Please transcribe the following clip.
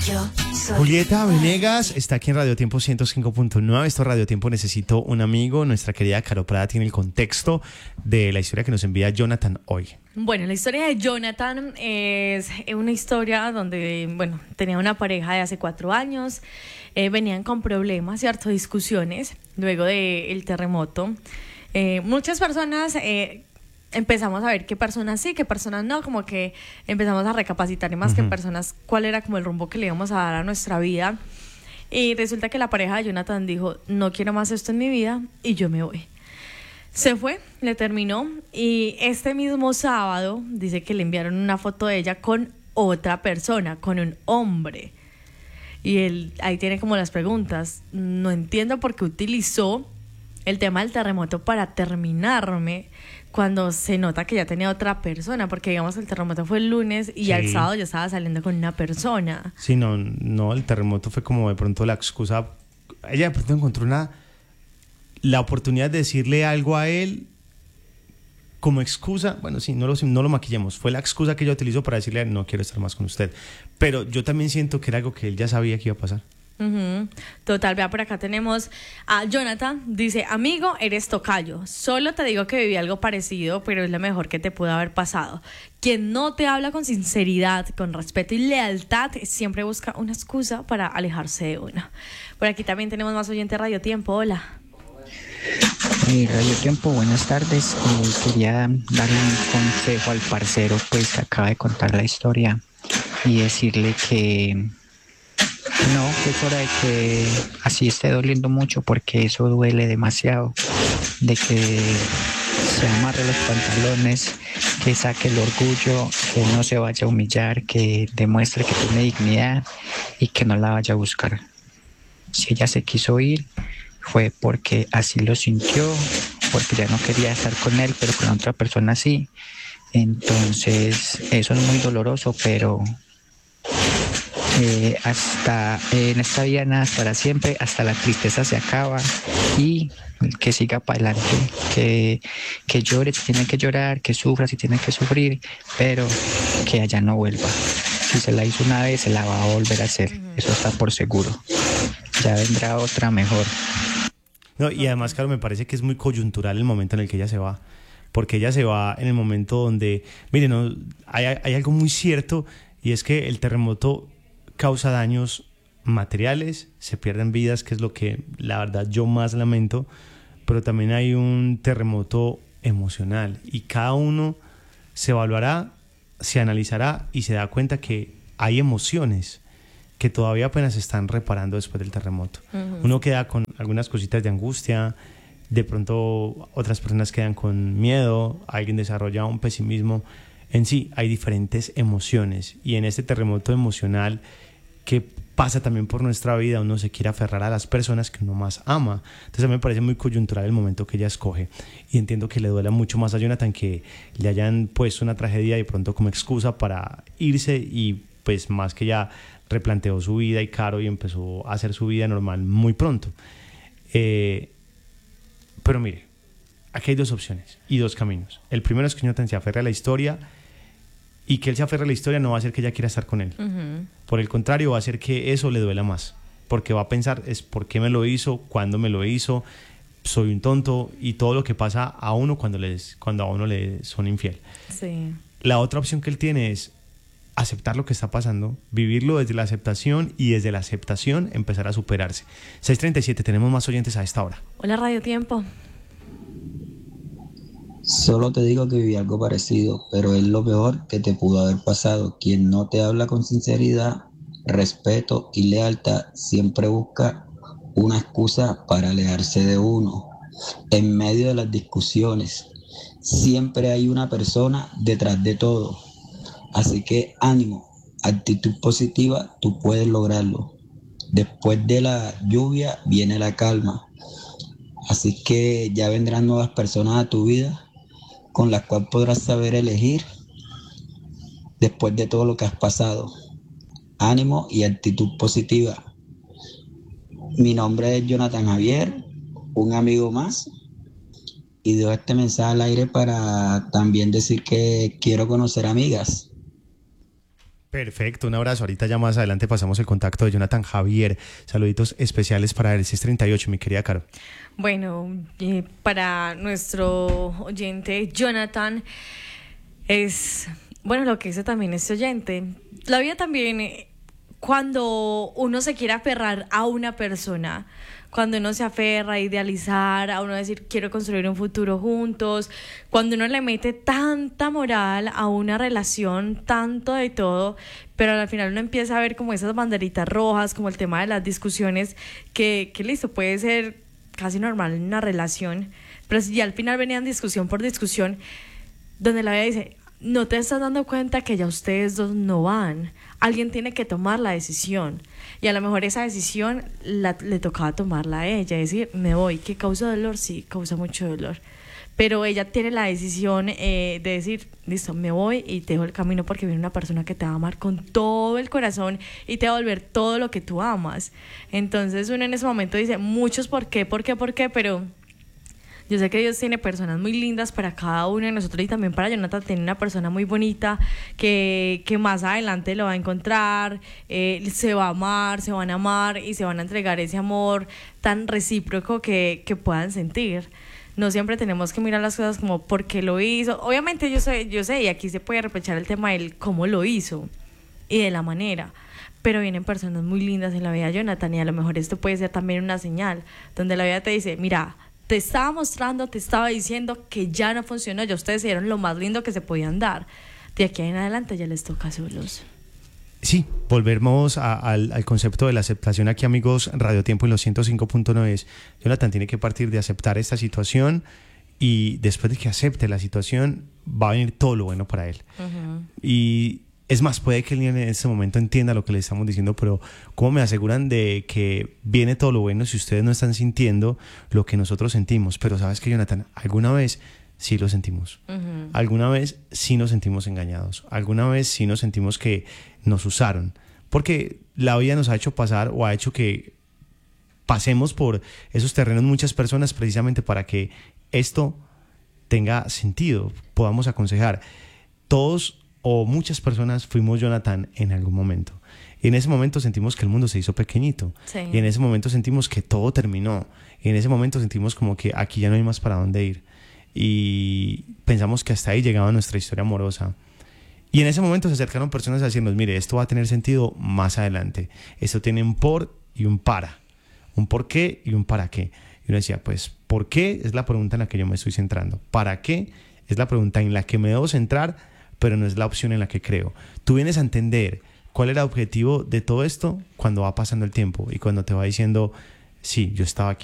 Yo soy Julieta Venegas está aquí en Radio Tiempo 105.9. Esto es Radio Tiempo Necesito un Amigo. Nuestra querida Caro Prada tiene el contexto de la historia que nos envía Jonathan hoy. Bueno, la historia de Jonathan es una historia donde, bueno, tenía una pareja de hace 4 años, venían con problemas, ¿cierto? Discusiones luego del terremoto. Muchas personas empezamos a ver qué personas sí, qué personas no, como que empezamos a recapacitar y más que personas cuál era como el rumbo que le íbamos a dar a nuestra vida. Y resulta que la pareja de Jonathan dijo, no quiero más esto en mi vida y yo me voy. Se fue, le terminó y este mismo sábado dice que le enviaron una foto de ella con otra persona, con un hombre. Y él ahí tiene como las preguntas. No entiendo por qué utilizó el tema del terremoto para terminarme cuando se nota que ya tenía otra persona, porque digamos el terremoto fue el lunes y ya el sábado ya estaba saliendo con una persona. Sí, no, el terremoto fue como de pronto la excusa. Ella de pronto encontró la oportunidad de decirle algo a él como excusa. Bueno, sí, no lo maquillemos. Fue la excusa que ella utilizó para decirle no quiero estar más con usted. Pero yo también siento que era algo que él ya sabía que iba a pasar. Total, vea, por acá tenemos a Jonathan, dice, amigo, eres tocayo, solo te digo que viví algo parecido, pero es lo mejor que te pudo haber pasado. Quien no te habla con sinceridad, con respeto y lealtad, siempre busca una excusa para alejarse de uno. Por aquí también tenemos más oyentes Radio Tiempo, hola. Radio Tiempo, buenas tardes. Quería darle un consejo al parcero pues que acaba de contar la historia y decirle que no, que es hora de que así esté doliendo mucho, porque eso duele demasiado, de que se amarre los pantalones, que saque el orgullo, que no se vaya a humillar, que demuestre que tiene dignidad y que no la vaya a buscar. Si ella se quiso ir, fue porque así lo sintió, porque ya no quería estar con él, pero con otra persona sí. Entonces, eso es muy doloroso, pero hasta en esta vida nada es para siempre, hasta la tristeza se acaba y que siga para adelante, que llore si tiene que llorar, que sufra si tiene que sufrir, pero que allá no vuelva. Si se la hizo una vez, se la va a volver a hacer, eso está por seguro. Ya vendrá otra mejor. No, y además, claro, me parece que es muy coyuntural el momento en el que ella se va, porque ella se va en el momento donde, miren, no, hay algo muy cierto, y es que el terremoto causa daños materiales, se pierden vidas, que es lo que la verdad yo más lamento, pero también hay un terremoto emocional y cada uno se evaluará, se analizará y se da cuenta que hay emociones que todavía apenas se están reparando después del terremoto. Uno queda con algunas cositas de angustia, de pronto otras personas quedan con miedo, alguien desarrolla un pesimismo. En sí hay diferentes emociones y en este terremoto emocional que pasa también por nuestra vida, uno se quiere aferrar a las personas que uno más ama. Entonces a mí me parece muy coyuntural el momento que ella escoge y entiendo que le duela mucho más a Jonathan que le hayan puesto una tragedia de pronto como excusa para irse y pues más que ya replanteó su vida y Caro y empezó a hacer su vida normal muy pronto. Pero mire, aquí hay 2 opciones y 2 caminos. El primero es que Jonathan se aferre a la historia y que él se aferre a la historia no va a hacer que ella quiera estar con él. Por el contrario, va a hacer que eso le duela más, porque va a pensar es por qué me lo hizo, cuándo me lo hizo, soy un tonto y todo lo que pasa a uno cuando a uno le son infiel. Sí. La otra opción que él tiene es aceptar lo que está pasando, vivirlo desde la aceptación y desde la aceptación empezar a superarse. 6:37, tenemos más oyentes a esta hora. Hola Radio Tiempo. Solo te digo que viví algo parecido, pero es lo peor que te pudo haber pasado. Quien no te habla con sinceridad, respeto y lealtad siempre busca una excusa para alejarse de uno. En medio de las discusiones, siempre hay una persona detrás de todo. Así que ánimo, actitud positiva, tú puedes lograrlo. Después de la lluvia viene la calma. Así que ya vendrán nuevas personas a tu vida con las cuales podrás saber elegir después de todo lo que has pasado. Ánimo y actitud positiva. Mi nombre es Jonathan Javier, un amigo más, y dejo este mensaje al aire para también decir que quiero conocer amigas. Perfecto, un abrazo. Ahorita ya más adelante pasamos el contacto de Jonathan Javier. Saluditos especiales para el 638, mi querida Caro. Bueno, para nuestro oyente Jonathan es, bueno, lo que dice también este oyente. La vida también, cuando uno se quiere aferrar a una persona, cuando uno se aferra a idealizar, a uno decir quiero construir un futuro juntos, cuando uno le mete tanta moral a una relación, tanto de todo, pero al final uno empieza a ver como esas banderitas rojas, como el tema de las discusiones, que listo, puede ser casi normal en una relación, pero si ya al final venían discusión por discusión, donde la vida dice, no te estás dando cuenta que ya ustedes dos no van, alguien tiene que tomar la decisión, y a lo mejor esa decisión le tocaba tomarla a ella, decir, me voy, ¿que causa dolor? Sí, causa mucho dolor, pero ella tiene la decisión de decir, listo, me voy y te dejo el camino porque viene una persona que te va a amar con todo el corazón y te va a volver todo lo que tú amas. Entonces uno en ese momento dice, muchos por qué, pero yo sé que Dios tiene personas muy lindas para cada uno de nosotros, y también para Jonathan tiene una persona muy bonita que más adelante lo va a encontrar, se va a amar, se van a amar y se van a entregar ese amor tan recíproco que puedan sentir. No siempre tenemos que mirar las cosas como por qué lo hizo. Obviamente yo sé, y aquí se puede reprochar el tema del cómo lo hizo y de la manera, pero vienen personas muy lindas en la vida de Jonathan, y a lo mejor esto puede ser también una señal donde la vida te dice, mira, te estaba mostrando, te estaba diciendo que ya no funcionó, ya ustedes dieron lo más lindo que se podían dar, de aquí en adelante ya les toca solos. Sí, volvemos al concepto de la aceptación aquí, amigos. Radio Tiempo en los 105.9. Jonathan tiene que partir de aceptar esta situación, y después de que acepte la situación va a venir todo lo bueno para él. Uh-huh. Y es más, puede que él en ese momento entienda lo que le estamos diciendo, pero ¿cómo me aseguran de que viene todo lo bueno si ustedes no están sintiendo lo que nosotros sentimos? Pero ¿sabes qué, Jonathan? Alguna vez sí lo sentimos. Uh-huh. Alguna vez sí nos sentimos engañados. Alguna vez sí nos sentimos que nos usaron. Porque la vida nos ha hecho pasar, o ha hecho que pasemos por esos terrenos muchas personas, precisamente para que esto tenga sentido, podamos aconsejar. Todos o muchas personas fuimos Jonathan en algún momento. Y en ese momento sentimos que el mundo se hizo pequeñito. Sí. Y en ese momento sentimos que todo terminó. Y en ese momento sentimos como que aquí ya no hay más para dónde ir. Y pensamos que hasta ahí llegaba nuestra historia amorosa. Y en ese momento se acercaron personas a decirnos, mire, esto va a tener sentido más adelante. Esto tiene un por y un para. Un por qué y un para qué. Y uno decía, pues, ¿por qué? Es la pregunta en la que yo me estoy centrando. ¿Para qué? Es la pregunta en la que me debo centrar, pero no es la opción en la que creo. Tú vienes a entender cuál era el objetivo de todo esto cuando va pasando el tiempo y cuando te va diciendo, sí, yo estaba aquí.